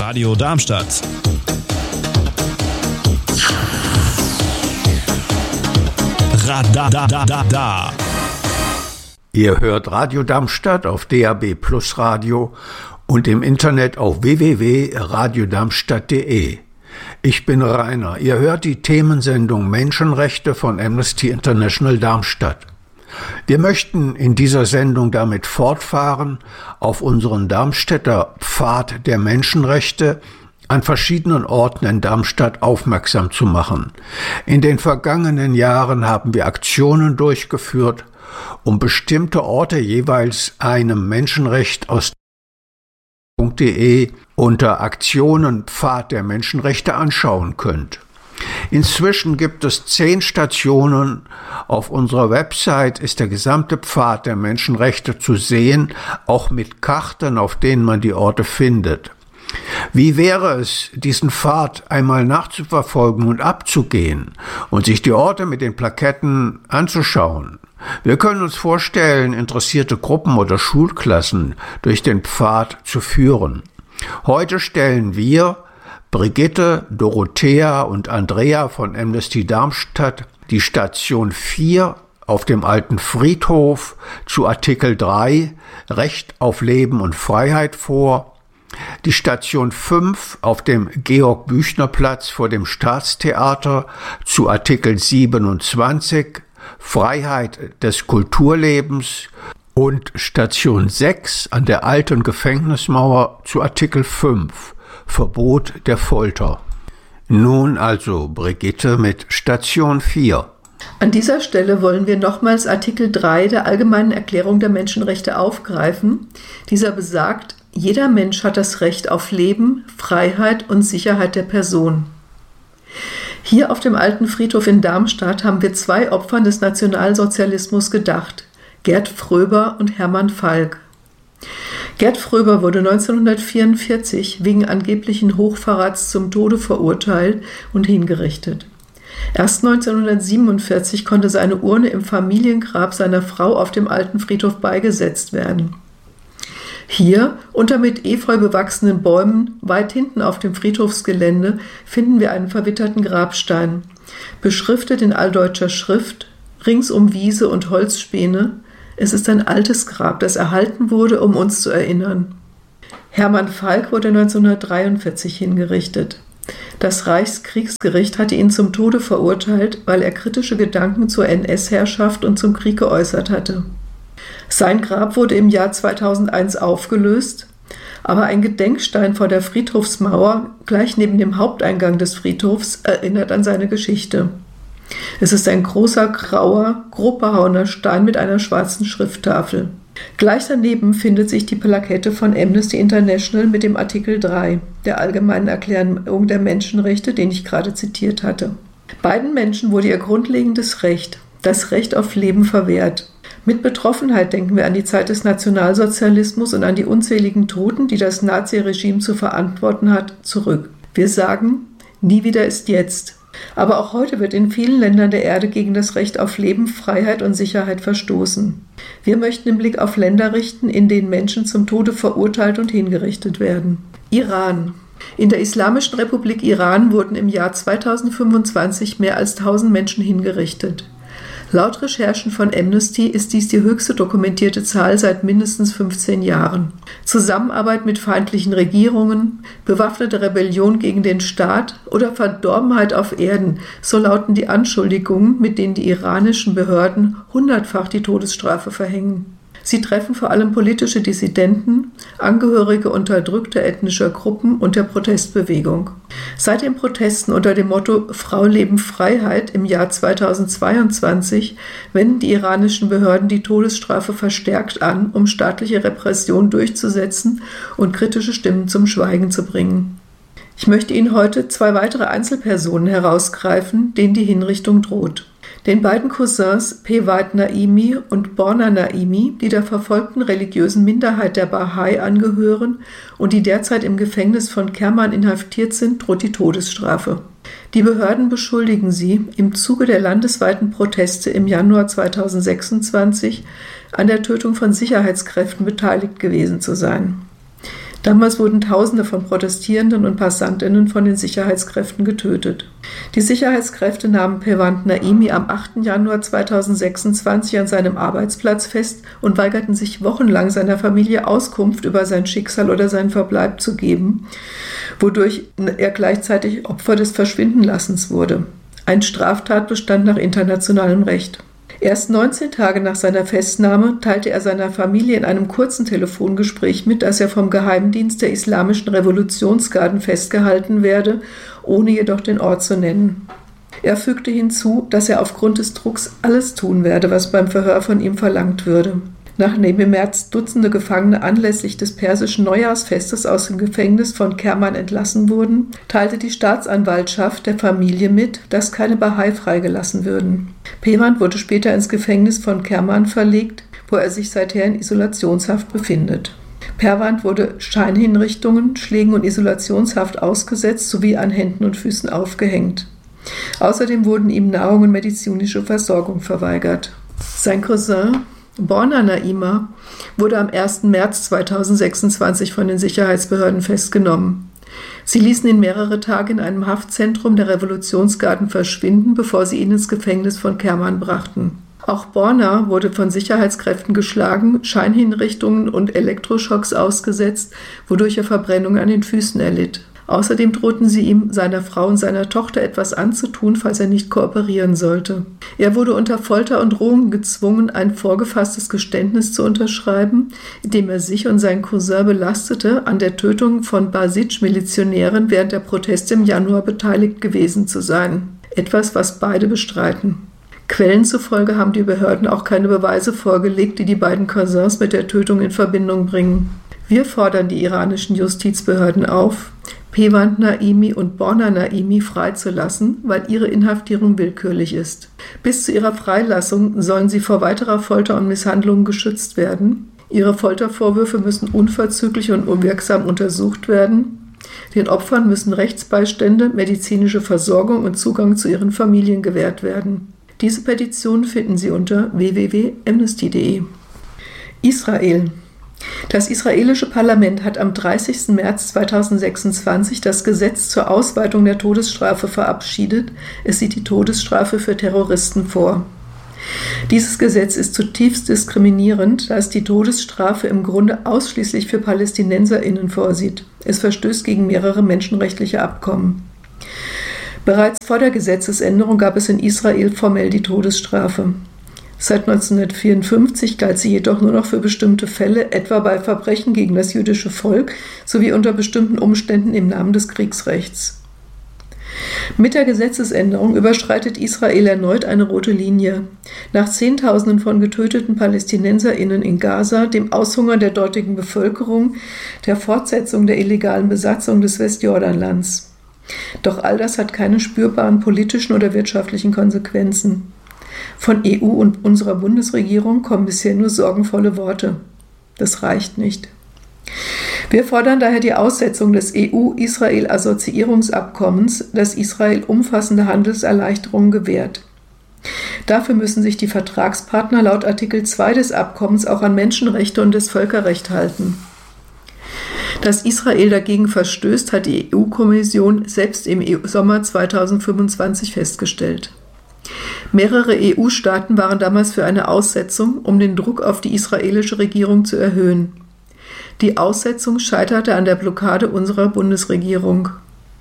Radio Darmstadt. Da. Ihr hört Radio Darmstadt auf DAB+ Radio und im Internet auf www.radiodarmstadt.de. Ich bin Rainer. Ihr hört die Themensendung Menschenrechte von Amnesty International Darmstadt. Wir möchten in dieser Sendung damit fortfahren, auf unseren Darmstädter Pfad der Menschenrechte an verschiedenen Orten in Darmstadt aufmerksam zu machen. In den vergangenen Jahren haben wir Aktionen durchgeführt, um bestimmte Orte jeweils einem Menschenrecht aus .de unter Aktionen Pfad der Menschenrechte anschauen könnt. Inzwischen gibt es 10 Stationen. Auf unserer Website ist der gesamte Pfad der Menschenrechte zu sehen, auch mit Karten, auf denen man die Orte findet. Wie wäre es, diesen Pfad einmal nachzuverfolgen und abzugehen und sich die Orte mit den Plaketten anzuschauen? Wir können uns vorstellen, interessierte Gruppen oder Schulklassen durch den Pfad zu führen. Heute stellen wir, Brigitte, Dorothea und Andrea von Amnesty Darmstadt, die Station 4 auf dem alten Friedhof zu Artikel 3, Recht auf Leben und Freiheit vor, die Station 5 auf dem Georg-Büchner-Platz vor dem Staatstheater zu Artikel 27, Freiheit des Kulturlebens, und Station 6 an der alten Gefängnismauer zu Artikel 5, Verbot der Folter. Nun also Brigitte mit Station 4. An dieser Stelle wollen wir nochmals Artikel 3 der Allgemeinen Erklärung der Menschenrechte aufgreifen. Dieser besagt, jeder Mensch hat das Recht auf Leben, Freiheit und Sicherheit der Person. Hier auf dem alten Friedhof in Darmstadt haben wir 2 Opfern des Nationalsozialismus gedacht: Gerd Fröber und Hermann Falk. Gerd Fröber wurde 1944 wegen angeblichen Hochverrats zum Tode verurteilt und hingerichtet. Erst 1947 konnte seine Urne im Familiengrab seiner Frau auf dem alten Friedhof beigesetzt werden. Hier, unter mit Efeu bewachsenen Bäumen, weit hinten auf dem Friedhofsgelände, finden wir einen verwitterten Grabstein, beschriftet in alldeutscher Schrift, ringsum Wiese und Holzspäne. Es ist ein altes Grab, das erhalten wurde, um uns zu erinnern. Hermann Falk wurde 1943 hingerichtet. Das Reichskriegsgericht hatte ihn zum Tode verurteilt, weil er kritische Gedanken zur NS-Herrschaft und zum Krieg geäußert hatte. Sein Grab wurde im Jahr 2001 aufgelöst, aber ein Gedenkstein vor der Friedhofsmauer, gleich neben dem Haupteingang des Friedhofs, erinnert an seine Geschichte. Es ist ein großer, grauer, grob behauener Stein mit einer schwarzen Schrifttafel. Gleich daneben findet sich die Plakette von Amnesty International mit dem Artikel 3 der Allgemeinen Erklärung der Menschenrechte, den ich gerade zitiert hatte. Beiden Menschen wurde ihr grundlegendes Recht, das Recht auf Leben, verwehrt. Mit Betroffenheit denken wir an die Zeit des Nationalsozialismus und an die unzähligen Toten, die das Naziregime zu verantworten hat, zurück. Wir sagen, nie wieder ist jetzt. Aber auch heute wird in vielen Ländern der Erde gegen das Recht auf Leben, Freiheit und Sicherheit verstoßen. Wir möchten den Blick auf Länder richten, in denen Menschen zum Tode verurteilt und hingerichtet werden. Iran. In der Islamischen Republik Iran wurden im Jahr 2025 mehr als 1000 Menschen hingerichtet. Laut Recherchen von Amnesty ist dies die höchste dokumentierte Zahl seit mindestens 15 Jahren. Zusammenarbeit mit feindlichen Regierungen, bewaffnete Rebellion gegen den Staat oder Verdorbenheit auf Erden, so lauten die Anschuldigungen, mit denen die iranischen Behörden 100-fach die Todesstrafe verhängen. Sie treffen vor allem politische Dissidenten, Angehörige unterdrückter ethnischer Gruppen und der Protestbewegung. Seit den Protesten unter dem Motto Frau, Leben, Freiheit im Jahr 2022 wenden die iranischen Behörden die Todesstrafe verstärkt an, um staatliche Repression durchzusetzen und kritische Stimmen zum Schweigen zu bringen. Ich möchte Ihnen heute 2 weitere Einzelpersonen herausgreifen, denen die Hinrichtung droht. Den beiden Cousins Pewat Naimi und Borna Naimi, die der verfolgten religiösen Minderheit der Bahai angehören und die derzeit im Gefängnis von Kerman inhaftiert sind, droht die Todesstrafe. Die Behörden beschuldigen sie, im Zuge der landesweiten Proteste im Januar 2026 an der Tötung von Sicherheitskräften beteiligt gewesen zu sein. Damals wurden Tausende von Protestierenden und Passantinnen von den Sicherheitskräften getötet. Die Sicherheitskräfte nahmen Pevand Naimi am 8. Januar 2026 an seinem Arbeitsplatz fest und weigerten sich wochenlang, seiner Familie Auskunft über sein Schicksal oder seinen Verbleib zu geben, wodurch er gleichzeitig Opfer des Verschwindenlassens wurde. Ein Straftatbestand nach internationalem Recht. Erst 19 Tage nach seiner Festnahme teilte er seiner Familie in einem kurzen Telefongespräch mit, dass er vom Geheimdienst der Islamischen Revolutionsgarden festgehalten werde, ohne jedoch den Ort zu nennen. Er fügte hinzu, dass er aufgrund des Drucks alles tun werde, was beim Verhör von ihm verlangt würde. Nachdem im März Dutzende Gefangene anlässlich des persischen Neujahrsfestes aus dem Gefängnis von Kerman entlassen wurden, teilte die Staatsanwaltschaft der Familie mit, dass keine Bahai freigelassen würden. Pevand wurde später ins Gefängnis von Kerman verlegt, wo er sich seither in Isolationshaft befindet. Pevand wurde Scheinhinrichtungen, Schlägen und Isolationshaft ausgesetzt sowie an Händen und Füßen aufgehängt. Außerdem wurden ihm Nahrung und medizinische Versorgung verweigert. Sein Cousin Borna Naima wurde am 1. März 2026 von den Sicherheitsbehörden festgenommen. Sie ließen ihn mehrere Tage in einem Haftzentrum der Revolutionsgarden verschwinden, bevor sie ihn ins Gefängnis von Kerman brachten. Auch Borna wurde von Sicherheitskräften geschlagen, Scheinhinrichtungen und Elektroschocks ausgesetzt, wodurch er Verbrennungen an den Füßen erlitt. Außerdem drohten sie ihm, seiner Frau und seiner Tochter etwas anzutun, falls er nicht kooperieren sollte. Er wurde unter Folter und Drohungen gezwungen, ein vorgefasstes Geständnis zu unterschreiben, in dem er sich und seinen Cousin belastete, an der Tötung von Basij-Milizionären während der Proteste im Januar beteiligt gewesen zu sein. Etwas, was beide bestreiten. Quellen zufolge haben die Behörden auch keine Beweise vorgelegt, die die beiden Cousins mit der Tötung in Verbindung bringen. Wir fordern die iranischen Justizbehörden auf, Pevand Naimi und Borna Naimi freizulassen, weil ihre Inhaftierung willkürlich ist. Bis zu ihrer Freilassung sollen sie vor weiterer Folter und Misshandlungen geschützt werden. Ihre Foltervorwürfe müssen unverzüglich und unwirksam untersucht werden. Den Opfern müssen Rechtsbeistände, medizinische Versorgung und Zugang zu ihren Familien gewährt werden. Diese Petition finden Sie unter www.amnesty.de. Israel. Das israelische Parlament hat am 30. März 2026 das Gesetz zur Ausweitung der Todesstrafe verabschiedet. Es sieht die Todesstrafe für Terroristen vor. Dieses Gesetz ist zutiefst diskriminierend, da es die Todesstrafe im Grunde ausschließlich für PalästinenserInnen vorsieht. Es verstößt gegen mehrere menschenrechtliche Abkommen. Bereits vor der Gesetzesänderung gab es in Israel formell die Todesstrafe. Seit 1954 galt sie jedoch nur noch für bestimmte Fälle, etwa bei Verbrechen gegen das jüdische Volk sowie unter bestimmten Umständen im Namen des Kriegsrechts. Mit der Gesetzesänderung überschreitet Israel erneut eine rote Linie. Nach Zehntausenden von getöteten PalästinenserInnen in Gaza, dem Aushungern der dortigen Bevölkerung, der Fortsetzung der illegalen Besatzung des Westjordanlands. Doch all das hat keine spürbaren politischen oder wirtschaftlichen Konsequenzen. Von EU und unserer Bundesregierung kommen bisher nur sorgenvolle Worte. Das reicht nicht. Wir fordern daher die Aussetzung des EU-Israel-Assoziierungsabkommens, das Israel umfassende Handelserleichterungen gewährt. Dafür müssen sich die Vertragspartner laut Artikel 2 des Abkommens auch an Menschenrechte und das Völkerrecht halten. Dass Israel dagegen verstößt, hat die EU-Kommission selbst im Sommer 2025 festgestellt. Mehrere EU-Staaten waren damals für eine Aussetzung, um den Druck auf die israelische Regierung zu erhöhen. Die Aussetzung scheiterte an der Blockade unserer Bundesregierung.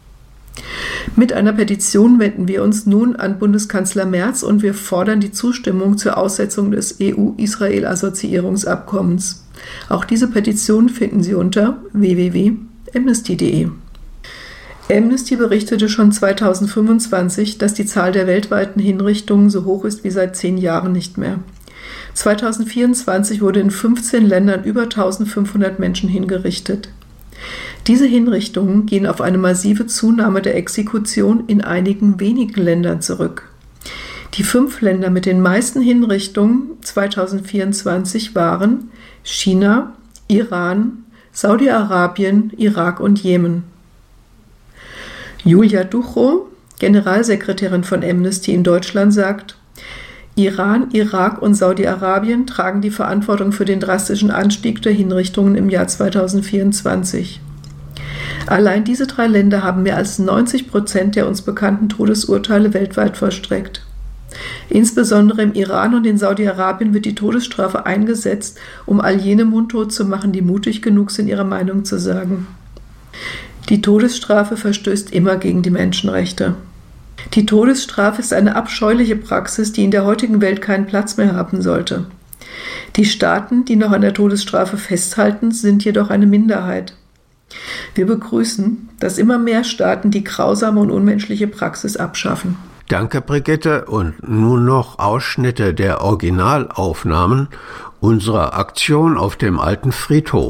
Mit einer Petition wenden wir uns nun an Bundeskanzler Merz und wir fordern die Zustimmung zur Aussetzung des EU-Israel-Assoziierungsabkommens. Auch diese Petition finden Sie unter www.amnesty.de. Amnesty berichtete schon 2025, dass die Zahl der weltweiten Hinrichtungen so hoch ist wie seit 10 Jahren nicht mehr. 2024 wurde in 15 Ländern über 1500 Menschen hingerichtet. Diese Hinrichtungen gehen auf eine massive Zunahme der Exekution in einigen wenigen Ländern zurück. Die 5 Länder mit den meisten Hinrichtungen 2024 waren China, Iran, Saudi-Arabien, Irak und Jemen. Julia Duchow, Generalsekretärin von Amnesty in Deutschland, sagt: Iran, Irak und Saudi-Arabien tragen die Verantwortung für den drastischen Anstieg der Hinrichtungen im Jahr 2024. Allein diese 3 Länder haben mehr als 90% der uns bekannten Todesurteile weltweit vollstreckt. Insbesondere im Iran und in Saudi-Arabien wird die Todesstrafe eingesetzt, um all jene mundtot zu machen, die mutig genug sind, ihre Meinung zu sagen. Die Todesstrafe verstößt immer gegen die Menschenrechte. Die Todesstrafe ist eine abscheuliche Praxis, die in der heutigen Welt keinen Platz mehr haben sollte. Die Staaten, die noch an der Todesstrafe festhalten, sind jedoch eine Minderheit. Wir begrüßen, dass immer mehr Staaten die grausame und unmenschliche Praxis abschaffen. Danke, Brigitte. Und nun noch Ausschnitte der Originalaufnahmen unserer Aktion auf dem Alten Friedhof.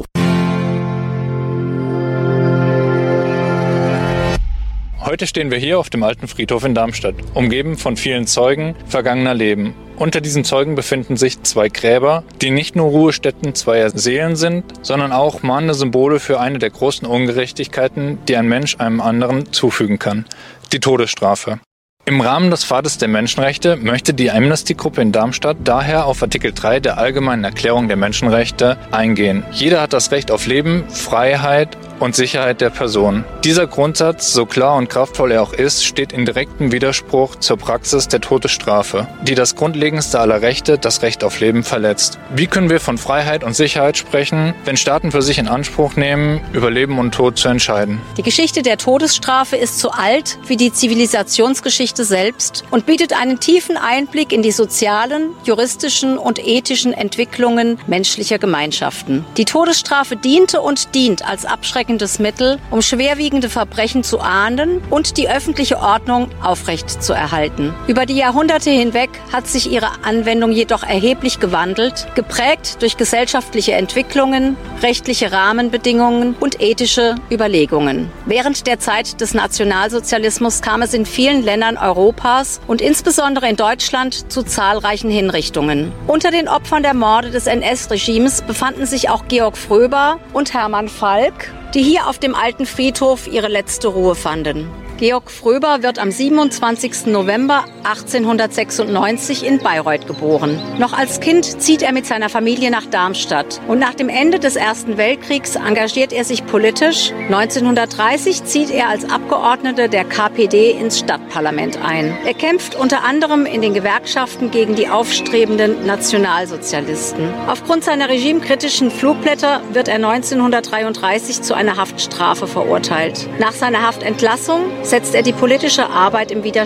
Heute stehen wir hier auf dem Alten Friedhof in Darmstadt, umgeben von vielen Zeugen vergangener Leben. Unter diesen Zeugen befinden sich 2 Gräber, die nicht nur Ruhestätten zweier Seelen sind, sondern auch mahnende Symbole für eine der großen Ungerechtigkeiten, die ein Mensch einem anderen zufügen kann: die Todesstrafe. Im Rahmen des Pfades der Menschenrechte möchte die Amnesty-Gruppe in Darmstadt daher auf Artikel 3 der Allgemeinen Erklärung der Menschenrechte eingehen. Jeder hat das Recht auf Leben, Freiheit und Sicherheit der Person. Dieser Grundsatz, so klar und kraftvoll er auch ist, steht in direktem Widerspruch zur Praxis der Todesstrafe, die das grundlegendste aller Rechte, das Recht auf Leben, verletzt. Wie können wir von Freiheit und Sicherheit sprechen, wenn Staaten für sich in Anspruch nehmen, über Leben und Tod zu entscheiden? Die Geschichte der Todesstrafe ist so alt wie die Zivilisationsgeschichte selbst und bietet einen tiefen Einblick in die sozialen, juristischen und ethischen Entwicklungen menschlicher Gemeinschaften. Die Todesstrafe diente und dient als abschreckendes Mittel, um schwerwiegende Verbrechen zu ahnden und die öffentliche Ordnung aufrechtzuerhalten. Über die Jahrhunderte hinweg hat sich ihre Anwendung jedoch erheblich gewandelt, geprägt durch gesellschaftliche Entwicklungen, rechtliche Rahmenbedingungen und ethische Überlegungen. Während der Zeit des Nationalsozialismus kam es in vielen Ländern Europas und insbesondere in Deutschland zu zahlreichen Hinrichtungen. Unter den Opfern der Morde des NS-Regimes befanden sich auch Georg Fröber und Hermann Falk, die hier auf dem Alten Friedhof ihre letzte Ruhe fanden. Georg Fröber wird am 27. November 1896 in Bayreuth geboren. Noch als Kind zieht er mit seiner Familie nach Darmstadt und nach dem Ende des Ersten Weltkriegs engagiert er sich politisch. 1930 zieht er als Abgeordneter der KPD ins Stadtparlament ein. Er kämpft unter anderem in den Gewerkschaften gegen die aufstrebenden Nationalsozialisten. Aufgrund seiner regimekritischen Flugblätter wird er 1933 zu einer Haftstrafe verurteilt. Nach seiner Haftentlassung setzt er die politische Arbeit im Widerstand